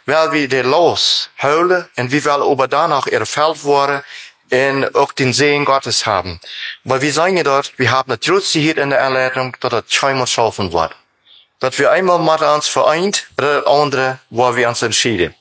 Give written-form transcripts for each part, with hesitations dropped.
weil wir de los huilen en wie wel aber danach erfüllt worden en auch den Segen Gottes haben. Weil wir sagen ja dort, wir haben eine Trotzdem in der Erleitung, dass das scheinbar schaffen wird. Dass wir einmal mit uns vereint, oder das andere, wo wir uns entschieden.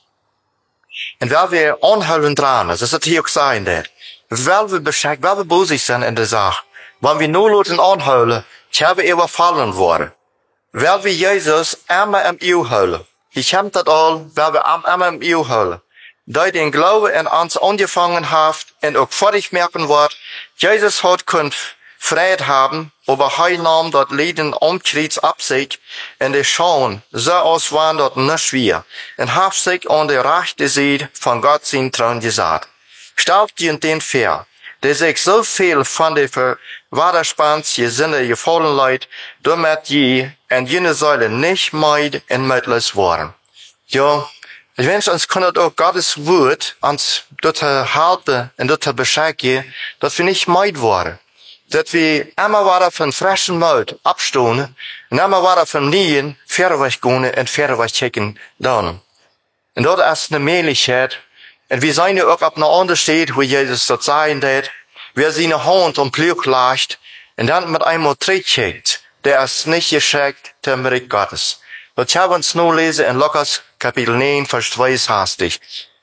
Und weil wir anhalten dran, das ist hier auch sein, weil wir beschäftigt, weil wir bosig sind in der Sache, wenn wir nur Leute anhalten, haben wir überfallen worden. Weil wir Jesus immer im Eeu houden. Ich hab das all, weil wir immer im Eeu houden. Da den Glaube in uns angefangen hat und auch fertig merken wird, Jesus hat könnt Freiheit haben, aber er nahm das Leben am Kreuz ab sich und die schauen, so aus waren das nicht wir, und hat sich an der rechten Seite von Gott sein Thron gesagt. Stellt dir den fair, der sich so viel von der Verwaderspanns Sinne gefallen leid, damit je in jene Säule nicht meid und mittellos waren. Ja, ich wünsche uns können auch Gottes Wort uns dort halten und dort beschäftigen, dass wir nicht meid waren. Dass wir immer wieder von frischen Mut abstoßen und immer wieder von Nien verweg gehen und verweg checken dann. Und dort ist eine Möglichkeit, und wir sind ja auch auf einer anderen Stelle, wo Jesus dort sein wird, wer seine Hand am Plug legt und dann mit einmal trägt, der ist nicht geschickt, der Merit Gottes. Das haben wir uns nur lesen in Lukas Kapitel 9, Vers 2 hastig.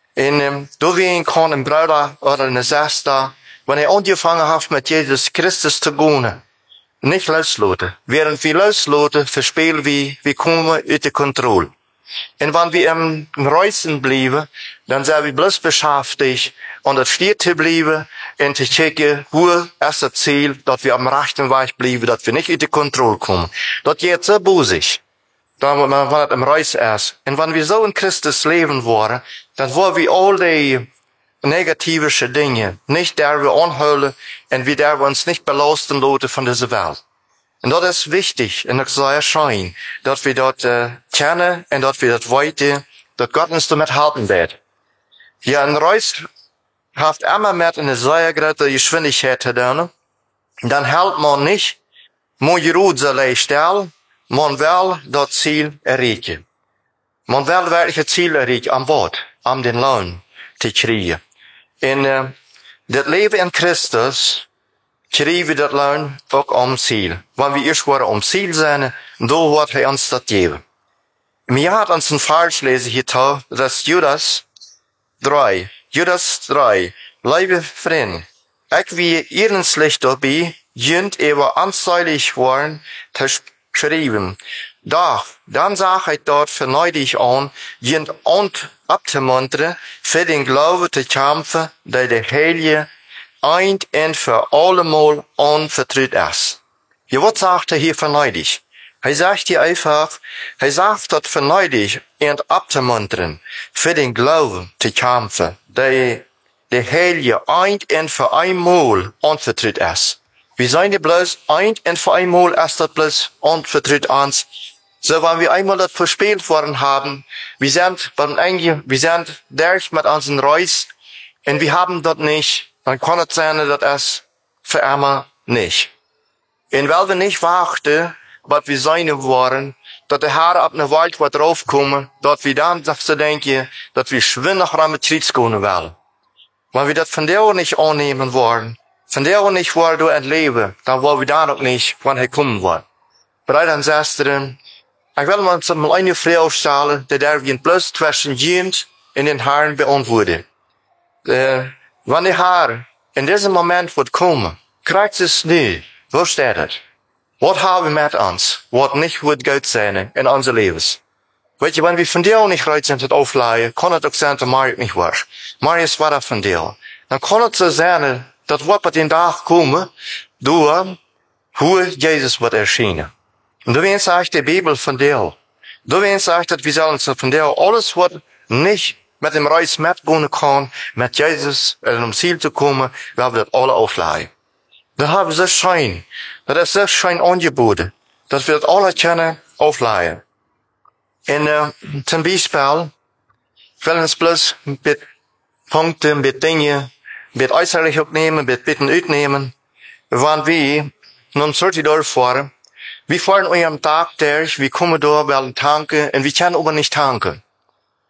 Und da wir kann ein Bruder oder eine Schwester, wenn er angefangen hat mit Jesus Christus zu gehen, nicht loslassen. Während wir loslassen, verspielen wir kommen aus der Kontrolle. Und wenn wir im Reisen bleiben, dann sind wir bloß beschäftigt, an der Stier zu bleiben und zu checken, wo ist das Ziel, dass wir am rechten Weg bleiben, dass wir nicht in die Kontrolle kommen. Das geht so bosig. Wenn das im Reis ist. Und wenn wir so in Christus leben wollen, dann wollen wir all die negative Dinge nicht der wir anholen und wir der wir uns nicht belasten lassen von dieser Welt. Und das ist wichtig, und das soll erscheinen, dass wir dort kennen und dass wir das weiter, dass Gott uns damit helfen wird. Ja, ein Reis hat immer mit eine sehr große Geschwindigkeit zu tun. Dann hält man nicht, man geruht so leicht, man will das Ziel erreichen. Man will wirklich das Ziel erreichen, am Wort, am den Lohn zu kriegen. Und das Leben in Christus kriegen wir das Lohn auch am Ziel. Wenn wir erst waren am Ziel sind, da wird er uns das geben. Mir hat uns ein Vers lesen hier, das ist Judas 3, liebe Freunde, ich wie ihren Licht dabei, jünd eber anzeilig waren, geschrieben. Doch, dann sag ich dort verneu dich an, jünd und abzumuntern, für den Glauben zu kämpfen, der der Heilige ein und für allemal anvertraut ist. Ja, was sagt er hier verneu dich? Er sagt hier einfach, er sagt dort verneu dich und abzumuntern, für den Glauben zu kämpfen, der der Heilige ein und für einmal anvertraut ist. Wir sind ja bloß ein und für einmal ist das bloß anvertraut uns. So, wenn wir einmal das verspielt worden haben, wir sind durch mit unseren Reis und wir haben das nicht, dann kann es sein, dass es für immer nicht. Und weil wir nicht warten, was wir sein wollen, dass der Herr ab einer Welt wird draufkommen, dass wir dann zu denken, dass wir schwindig ran mit Krieg gehen wollen. Wenn wir das von der nicht annehmen wollen, von der nicht wollen du entleben, dann wollen wir da noch nicht, wann er kommen wird. Brüder und Schwestern, ich will uns mal eine Frage stellen, der wir bloß zwischen Jemand und den Herrn beantworten. Wenn der Herr in diesem Moment wird kommen, kriegt es nie. Wo steht es? Was haben wir mit uns? Was nicht wird gut sein in unser Lebens? Weet je, wenn wir von dir nicht reich sind, das aufleihen, kann es auch sein, dass Mario nicht war. Mario ist weiter von dir. Dann kann es so sein, dass was bei den Tag kommen, durch, wo Jesus wird erschienen. Und du willst sagt die Bibel von dir. Du willst sagt, dass wir sollen von dir alles, was nicht mit dem Reis mitgehen kann, mit Jesus um Ziel zu kommen, weil wir das alle aufleihen. Da haben wir so Schein. Das ist so Schein angeboten, dass wir das alle können aufleihen. Und zum Beispiel, will uns bloß mit Punkten, mit Dingen, mit äußerlich opnemen, mit Bitten uitnemen, wann wir nun sollte dort fahren, wir fahren am Tag durch, wir kommen da, werden tanken, und wir können aber nicht tanken.